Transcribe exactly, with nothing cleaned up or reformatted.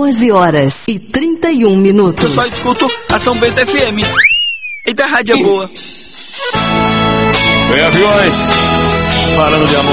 quatorze horas e trinta e um minutos. Eu só escuto a São Bento F M. Eita, rádio é boa. Em aviões, falando de amor.